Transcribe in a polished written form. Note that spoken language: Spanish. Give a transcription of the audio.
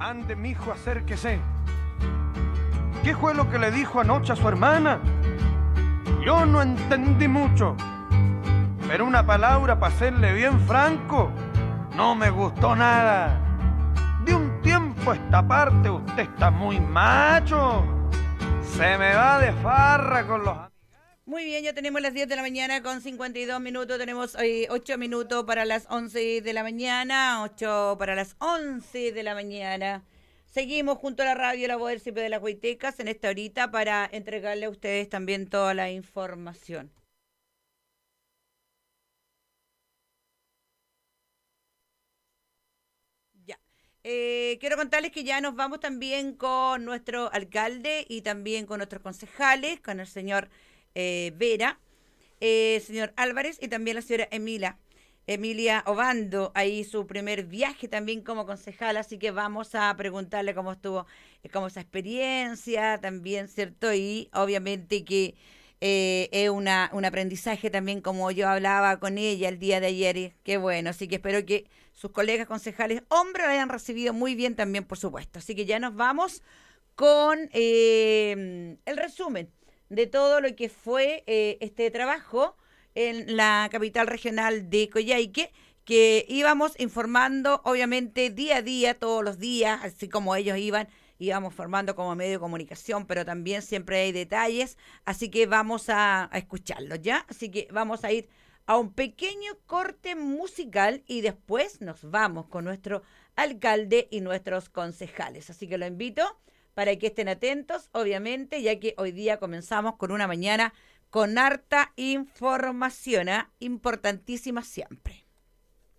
Ande, mijo, acérquese. ¿Qué fue lo que le dijo anoche a su hermana? Yo no entendí mucho, pero una palabra para serle bien franco, no me gustó nada. De un tiempo a esta parte usted está muy macho. Se me va de farra con los... Muy bien, ya tenemos las 10 de la mañana con 52 minutos. Tenemos 8 minutos para las 11 de la mañana. 8 para las 11 de la mañana. Seguimos junto a la radio La Voz siempre de las Huaytecas en esta horita para entregarle a ustedes también toda la información. Ya. Quiero contarles que ya nos vamos también con nuestro alcalde y también con nuestros concejales, con el señor Vera, señor Álvarez y también la señora Emilia Obando, ahí su primer viaje también como concejal, así que vamos a preguntarle cómo estuvo, cómo esa experiencia también, ¿cierto? Y obviamente que es un aprendizaje también como yo hablaba con ella el día de ayer, y qué bueno, así que espero que sus colegas concejales hombres lo hayan recibido muy bien también, por supuesto. Así que ya nos vamos con el resumen de todo lo que fue este trabajo en la capital regional de Coyhaique, que íbamos informando obviamente día a día, todos los días, así como ellos íbamos formando como medio de comunicación, pero también siempre hay detalles, así que vamos a escucharlos, ¿ya? Así que vamos a ir a un pequeño corte musical y después nos vamos con nuestro alcalde y nuestros concejales. Así que lo invito para que estén atentos, obviamente, ya que hoy día comenzamos con una mañana con harta información, ¿eh? Importantísima siempre.